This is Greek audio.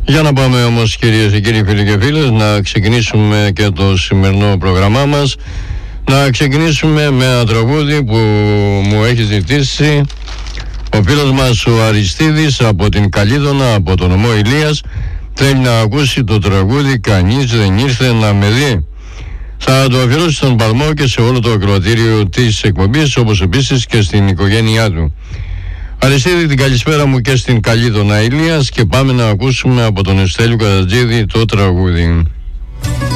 Για να πάμε όμως, κυρίες και κύριοι, φίλοι και φίλες, να ξεκινήσουμε και το σημερινό πρόγραμμά μας. Να ξεκινήσουμε με ένα τραγούδι που μου έχει ζητήσει ο φίλος μας ο Αριστίδης από την Καλίδωνα, από τον νομό Ηλίας. Θέλει να ακούσει το τραγούδι «Κανείς δεν ήρθε να με δει». Θα το αφιερώσει στον Παλμό και σε όλο το ακροατήριο της εκπομπής, όπως επίσης και στην οικογένειά του. Αριστίδη, την καλησπέρα μου και στην Καλίδωνα Ηλίας, και πάμε να ακούσουμε από τον Στέλιο Καρατζίδη το τραγούδι.